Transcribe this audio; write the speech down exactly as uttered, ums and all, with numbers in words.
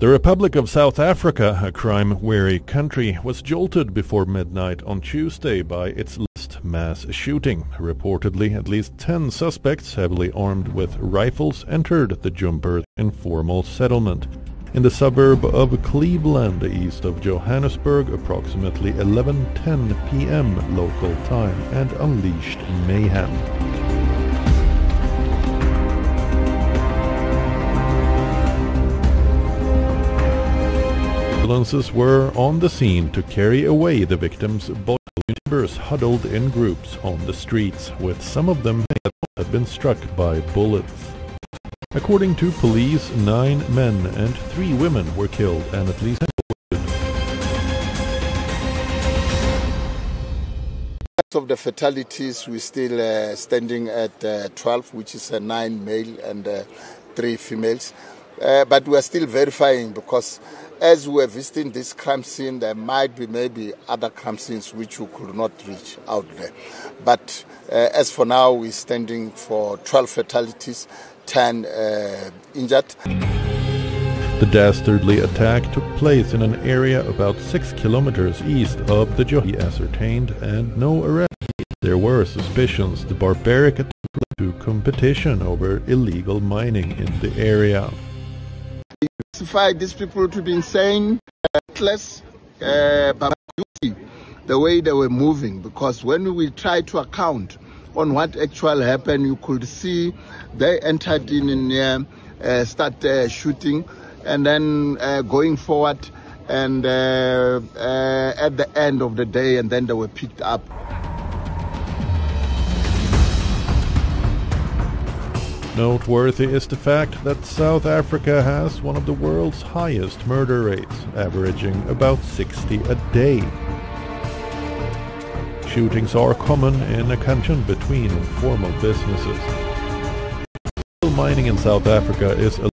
The Republic of South Africa, a crime-weary country, was jolted before midnight on Tuesday by its last mass shooting. Reportedly, at least ten suspects, heavily armed with rifles, entered the Joburg informal settlement in the suburb of Cleveland, east of Johannesburg, approximately eleven ten p m local time, and unleashed mayhem. Ambulances were on the scene to carry away the victims' bodies. Neighbors huddled in groups on the streets, with some of them that had been struck by bullets. According to police, nine men and three women were killed and at least wounded. Of the fatalities, we're still uh, standing at uh, twelve, which is uh, nine male and uh, three females. Uh, but we are still verifying, because as we are visiting this crime scene, there might be maybe other crime scenes which we could not reach out there. But uh, as for now, we're standing for twelve fatalities, ten uh, injured. The dastardly attack took place in an area about six kilometers east of the Joburg, ascertained, and no arrests. There were suspicions the barbaric attack led to competition over illegal mining in the area. We classify these people to be insane, reckless, uh, but the way they were moving, because when we try to account on what actually happened, you could see they entered in in uh, uh, start uh, shooting, and then uh, going forward, and uh, uh, at the end of the day, and then they were picked up. Noteworthy is the fact that South Africa has one of the world's highest murder rates, averaging about sixty a day. Shootings are common in a country between informal businesses. Mining in South Africa is a